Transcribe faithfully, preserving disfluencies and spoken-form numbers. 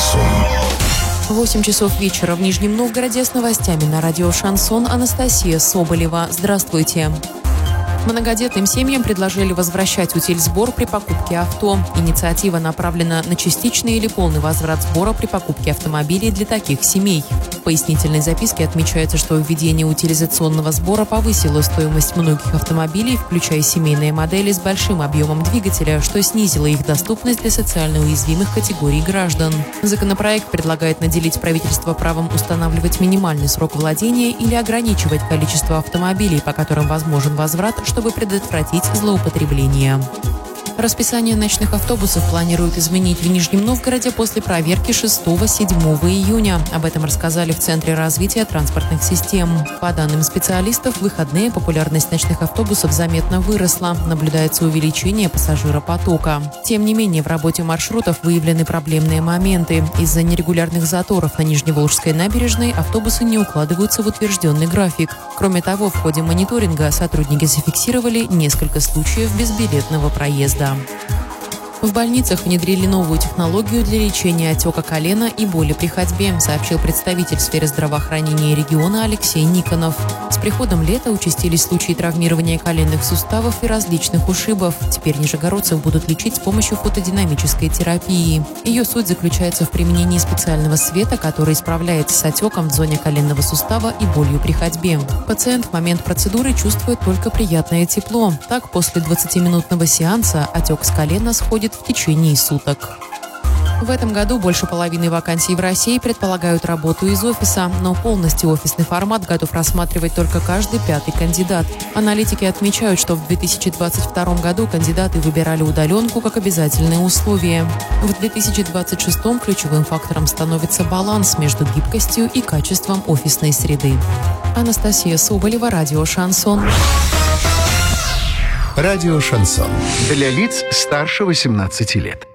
Шансон. восемь часов вечера в Нижнем Новгороде. С новостями на радио «Шансон» Анастасия Соболева. Здравствуйте. Многодетным семьям предложили возвращать утильсбор при покупке авто. Инициатива направлена на частичный или полный возврат сбора при покупке автомобилей для таких семей. В пояснительной записке отмечается, что введение утилизационного сбора повысило стоимость многих автомобилей, включая семейные модели с большим объемом двигателя, что снизило их доступность для социально уязвимых категорий граждан. Законопроект предлагает наделить правительство правом устанавливать минимальный срок владения или ограничивать количество автомобилей, по которым возможен возврат, чтобы предотвратить злоупотребление. Расписание ночных автобусов планируют изменить в Нижнем Новгороде после проверки шестого-седьмого июня. Об этом рассказали в Центре развития транспортных систем. По данным специалистов, в выходные популярность ночных автобусов заметно выросла. Наблюдается увеличение пассажиропотока. Тем не менее, в работе маршрутов выявлены проблемные моменты. Из-за нерегулярных заторов на Нижневолжской набережной автобусы не укладываются в утвержденный график. Кроме того, в ходе мониторинга сотрудники зафиксировали несколько случаев безбилетного проезда. В больницах внедрили новую технологию для лечения отека колена и боли при ходьбе, сообщил представитель сферы здравоохранения региона Алексей Никонов. С приходом лета участились случаи травмирования коленных суставов и различных ушибов. Теперь нижегородцев будут лечить с помощью фотодинамической терапии. Ее суть заключается в применении специального света, который справляется с отеком в зоне коленного сустава и болью при ходьбе. Пациент в момент процедуры чувствует только приятное тепло. Так, после двадцатиминутного сеанса отек с колена сходит в течение суток. В этом году больше половины вакансий в России предполагают работу из офиса, но полностью офисный формат готов рассматривать только каждый пятый кандидат. Аналитики отмечают, что в две тысячи двадцать втором году кандидаты выбирали удаленку как обязательное условие. В две тысячи двадцать шестом ключевым фактором становится баланс между гибкостью и качеством офисной среды. Анастасия Соболева, радио «Шансон». Радио «Шансон». Для лиц старше восемнадцати лет.